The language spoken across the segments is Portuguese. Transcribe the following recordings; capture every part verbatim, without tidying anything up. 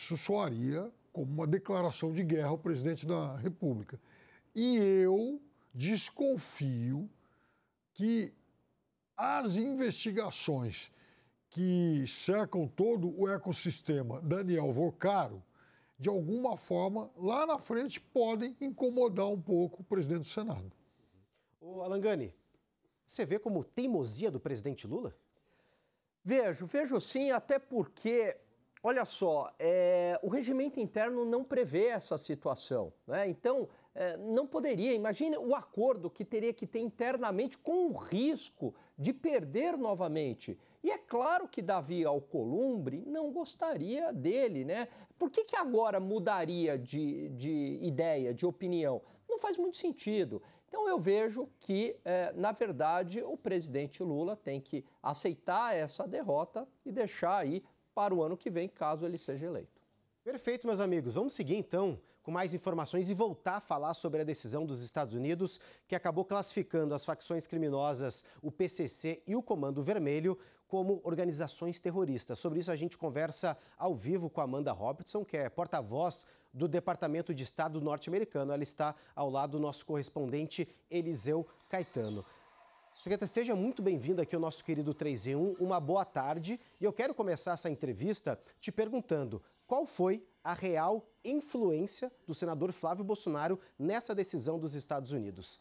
isso soaria como uma declaração de guerra ao presidente da República. E eu desconfio que as investigações que cercam todo o ecossistema Daniel Vocaro, de alguma forma, lá na frente, podem incomodar um pouco o presidente do Senado. Ô, Alangani, você vê como teimosia do presidente Lula? Vejo, vejo sim, até porque, olha só, é, o regimento interno não prevê essa situação, né? Então, é, não poderia, imagine o acordo que teria que ter internamente com o risco de perder novamente. E é claro que Davi Alcolumbre não gostaria dele, né? Por que que agora mudaria de, de ideia, de opinião? Não faz muito sentido. Então eu vejo que, eh, na verdade, o presidente Lula tem que aceitar essa derrota e deixar aí para o ano que vem, caso ele seja eleito. Perfeito, meus amigos. Vamos seguir, então, com mais informações e voltar a falar sobre a decisão dos Estados Unidos, que acabou classificando as facções criminosas, o P C C e o Comando Vermelho, como organizações terroristas. Sobre isso, a gente conversa ao vivo com a Amanda Robertson, que é porta-voz do Departamento de Estado norte-americano. Ela está ao lado do nosso correspondente Eliseu Caetano. Secretária, seja muito bem-vinda aqui ao nosso querido três em um. Uma boa tarde. E eu quero começar essa entrevista te perguntando qual foi a real influência do senador Flávio Bolsonaro nessa decisão dos Estados Unidos.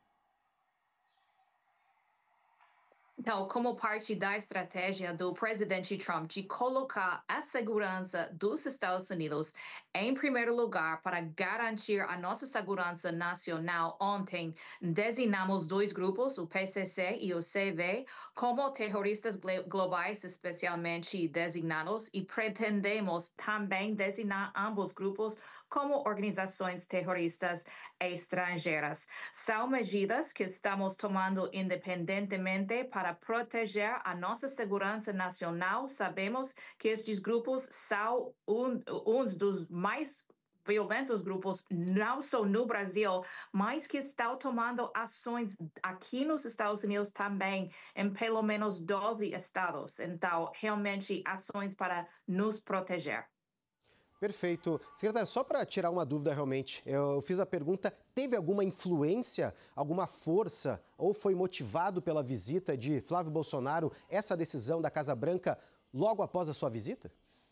Então, como parte da estratégia do presidente Trump de colocar a segurança dos Estados Unidos em primeiro lugar para garantir a nossa segurança nacional, ontem designamos dois grupos, o P C C e o C V, como terroristas globais especialmente designados e pretendemos também designar ambos grupos como organizações terroristas estrangeiras. São medidas que estamos tomando independentemente para proteger a nossa segurança nacional. Sabemos que estes grupos são um, um dos mais violentos grupos, não só no Brasil, mas que estão tomando ações aqui nos Estados Unidos também, em pelo menos doze estados. Então, realmente, ações para nos proteger. Perfeito. Secretário, só para tirar uma dúvida realmente, eu fiz a pergunta, teve alguma influência, alguma força ou foi motivado pela visita de Flávio Bolsonaro essa decisão da Casa Branca logo após a sua visita?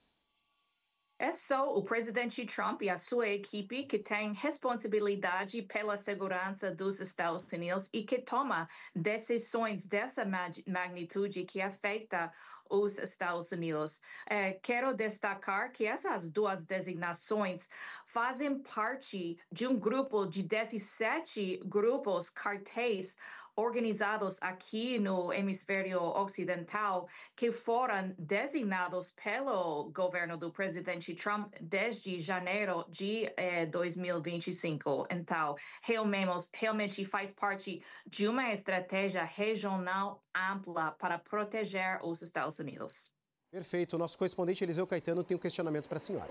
É só o presidente Trump e a sua equipe que tem responsabilidade pela segurança dos Estados Unidos e que toma decisões dessa magnitude que afeta os Estados Unidos. É, quero destacar que essas duas designações fazem parte de um grupo de dezessete grupos, cartéis, organizados aqui no hemisfério ocidental, que foram designados pelo governo do presidente Trump desde janeiro de eh, dois mil e vinte e cinco. Então, realmente, realmente faz parte de uma estratégia regional ampla para proteger os Estados Unidos. Perfeito. O nosso correspondente Eliseu Caetano tem um questionamento para a senhora.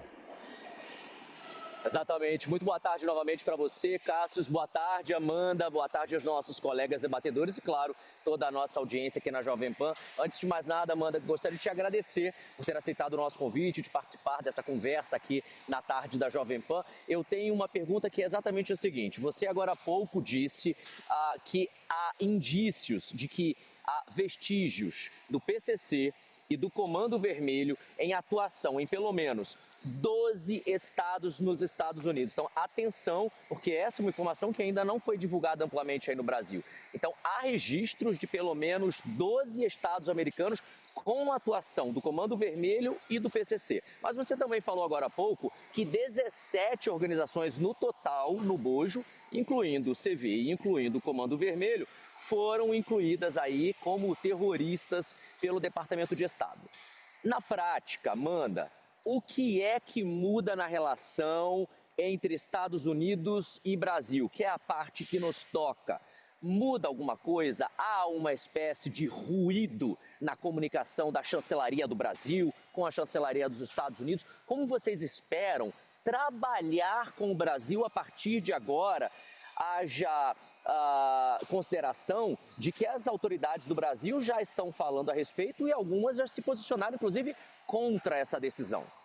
Exatamente. Muito boa tarde novamente para você, Cássio. Boa tarde, Amanda. Boa tarde aos nossos colegas debatedores e, claro, toda a nossa audiência aqui na Jovem Pan. Antes de mais nada, Amanda, gostaria de te agradecer por ter aceitado o nosso convite, de participar dessa conversa aqui na tarde da Jovem Pan. Eu tenho uma pergunta que é exatamente a seguinte. Você agora há pouco disse ah, que há indícios de que há vestígios do P C C e do Comando Vermelho em atuação em pelo menos doze estados nos Estados Unidos. Então, atenção, porque essa é uma informação que ainda não foi divulgada amplamente aí no Brasil. Então, há registros de pelo menos doze estados americanos com a atuação do Comando Vermelho e do P C C. Mas você também falou agora há pouco que dezessete organizações no total, no bojo, incluindo o C V e incluindo o Comando Vermelho, foram incluídas aí como terroristas pelo Departamento de Estado. Na prática, Amanda, o que é que muda na relação entre Estados Unidos e Brasil, que é a parte que nos toca? Muda alguma coisa? Há uma espécie de ruído na comunicação da chancelaria do Brasil com a chancelaria dos Estados Unidos? Como vocês esperam trabalhar com o Brasil a partir de agora? Haja a consideração de que as autoridades do Brasil já estão falando a respeito e algumas já se posicionaram, inclusive, contra essa decisão.